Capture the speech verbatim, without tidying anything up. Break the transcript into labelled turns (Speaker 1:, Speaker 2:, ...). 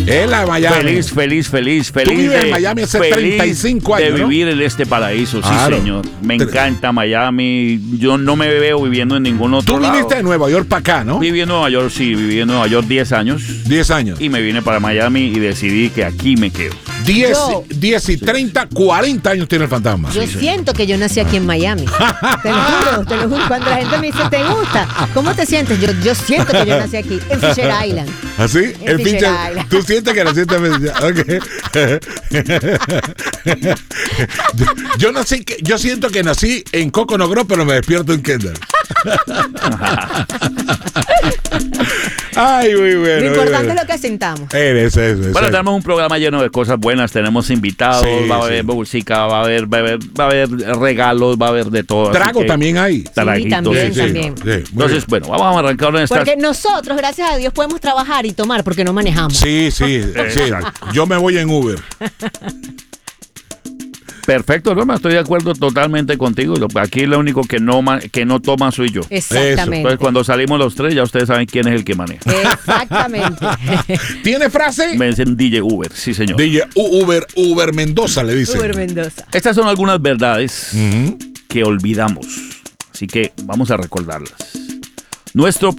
Speaker 1: Es la de Miami.
Speaker 2: Feliz, feliz, feliz, feliz.
Speaker 1: Tú vives
Speaker 2: de,
Speaker 1: en Miami hace
Speaker 2: feliz
Speaker 1: treinta y cinco años,
Speaker 2: de
Speaker 1: ¿no?
Speaker 2: vivir en este paraíso,
Speaker 1: Claro.
Speaker 2: sí, señor. Me encanta Miami. Yo no me veo viviendo en ningún otro
Speaker 1: Tú
Speaker 2: lado.
Speaker 1: viniste de Nueva York para acá, ¿no?
Speaker 2: Viví en Nueva York, sí, viví en Nueva York diez años.
Speaker 1: diez años.
Speaker 2: Y me vine para Miami y decidí que aquí me quedo.
Speaker 1: diez,
Speaker 3: Yo-
Speaker 1: diez y treinta, cuarenta años tiene el fantasma.
Speaker 3: Yo siento que yo nací aquí en Miami. Te lo juro, te lo juro. Cuando la gente me dice, ¿te gusta? ¿Cómo te sientes? Yo, yo siento que yo nací aquí, en Fisher Island.
Speaker 1: ¿Así?
Speaker 3: En
Speaker 1: El
Speaker 3: Fisher
Speaker 1: pinche.
Speaker 3: Island.
Speaker 1: Tú sientes que naciste en Fisher Island. yo, yo nací, que- yo siento que nací en Coconut Grove, pero me despierto en Kendall. Ay, muy bueno.
Speaker 3: Lo
Speaker 1: muy
Speaker 3: importante
Speaker 1: bueno.
Speaker 3: es lo que sintamos.
Speaker 1: Eres eso, eso.
Speaker 2: Bueno, tenemos un programa lleno de cosas buenas, tenemos invitados,
Speaker 1: Sí,
Speaker 2: va a haber
Speaker 1: sí.
Speaker 2: música, va a haber, va a haber, va a haber regalos, va a haber de todo. así
Speaker 1: Trago
Speaker 2: que-
Speaker 1: también hay.
Speaker 2: Traguitos,
Speaker 3: también,
Speaker 2: sí,
Speaker 3: también.
Speaker 1: Sí, muy
Speaker 2: Entonces,
Speaker 1: bien.
Speaker 2: bueno, vamos a arrancar en esta.
Speaker 3: Porque nosotros, gracias a Dios, podemos trabajar y tomar porque no manejamos.
Speaker 1: Sí, sí, sí. Yo me voy en Uber.
Speaker 2: Perfecto, Norma, estoy de acuerdo totalmente contigo. Lo- Aquí lo único que no, ma- que no toma soy yo.
Speaker 3: Exactamente.
Speaker 2: Entonces, cuando salimos los tres, ya ustedes saben quién es el que maneja.
Speaker 3: Exactamente.
Speaker 1: ¿Tiene frase?
Speaker 2: Me dicen D J Uber, sí, señor.
Speaker 1: D J U- Uber, Uber Mendoza le dice.
Speaker 3: Uber Mendoza.
Speaker 2: Estas son algunas verdades
Speaker 1: Ujú.
Speaker 2: que olvidamos. Así que vamos a recordarlas. Nuestro